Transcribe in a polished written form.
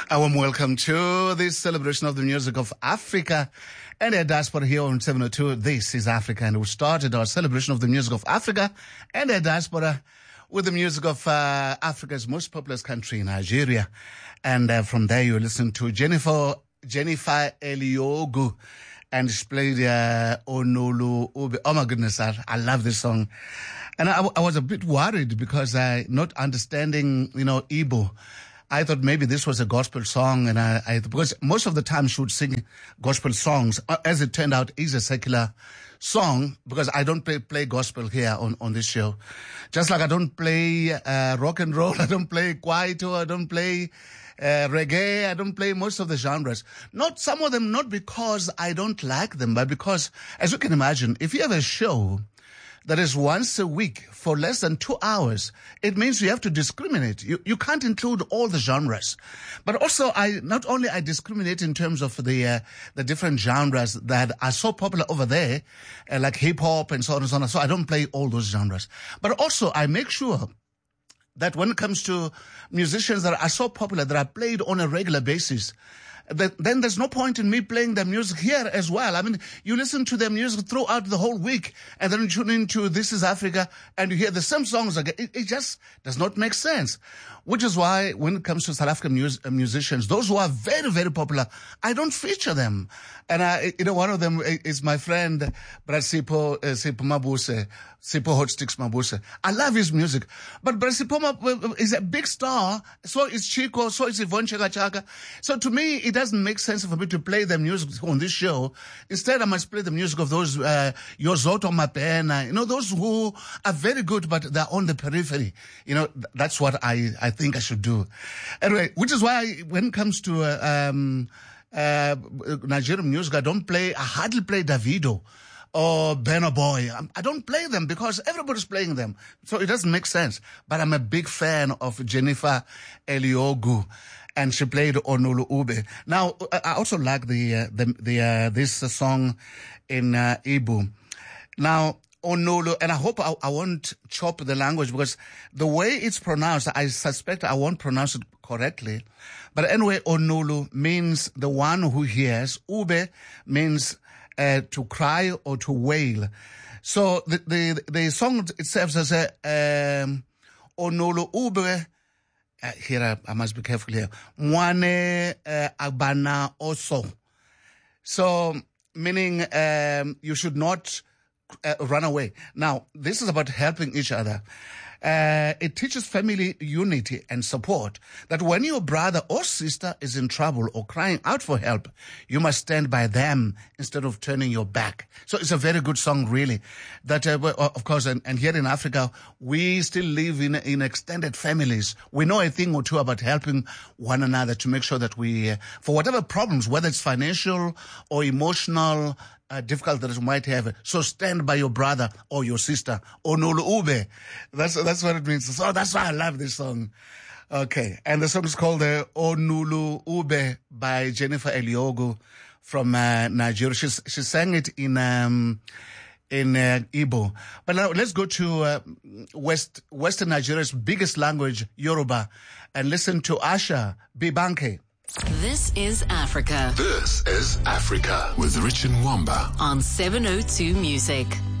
A warm welcome to this celebration of the music of Africa and a diaspora here on 702. This is Africa, and we started our celebration of the music of Africa and a diaspora with the music of Africa's most populous country, Nigeria. And from there you listen to Jennifer Eliogu, and she played Onolu Ube. Oh my goodness, I love this song. And I was a bit worried because not understanding, Igbo, I thought maybe this was a gospel song, and because most of the time she would sing gospel songs. As it turned out, it's a secular song, because I don't play gospel here on this show. Just like I don't play rock and roll, I don't play kwaito, I don't play reggae, I don't play most of the genres. Not some of them, not because I don't like them, but because, as you can imagine, if you have a show that is once a week for less than 2 hours, it means you have to discriminate. You can't include all the genres. But also, I discriminate in terms of the different genres that are so popular over there, like hip hop and so on and so on. So I don't play all those genres. But also, I make sure that when it comes to musicians that are so popular, that are played on a regular basis, then there's no point in me playing their music here as well. I mean, you listen to their music throughout the whole week, and then you tune into This is Africa, and you hear the same songs again. It just does not make sense. Which is why, when it comes to South African musicians, those who are very, very popular, I don't feature them. And one of them is my friend, Brasipo Mabuse, Sipho Hot Sticks Mabuse. I love his music. But Brasipo is a big star, so is Chico, so is Yvonne Chaka Chaka. So to me, it doesn't make sense for me to play their music on this show. Instead, I must play the music of those, Yozoto Mapena, those who are very good, but they're on the periphery. That's what I think I should do. Anyway, which is why when it comes to Nigerian music, I hardly play Davido or Burna Boy. I don't play them because everybody's playing them. So it doesn't make sense. But I'm a big fan of Jennifer Eliogu, and she played Onolu Ube. Now, I also like this song in Igbo. Now, Onolu, and I hope I won't chop the language, because the way it's pronounced, I suspect I won't pronounce it correctly. But anyway, Onolu means the one who hears. Ube means to cry or to wail. So the song itself says, Onolu Ube, here I must be careful here, Mwane Abana Oso. So, meaning you should not run away. Now, this is about helping each other. It teaches family unity and support, that when your brother or sister is in trouble or crying out for help, you must stand by them instead of turning your back. So it's a very good song, really. That, of course, and here in Africa, we still live in extended families. We know a thing or two about helping one another to make sure that we, for whatever problems, whether it's financial or emotional, difficult that you might have, so stand by your brother or your sister. Onolu Ube. That's what it means. So that's why I love this song. Okay, and the song is called Onolu Ube by Jennifer Eliogu from Nigeria. She sang it in Igbo. But now let's go to Western Nigeria's biggest language, Yoruba, and listen to Asha Bibanke. This is Africa. This is Africa with Rich and Wamba on 702 Music.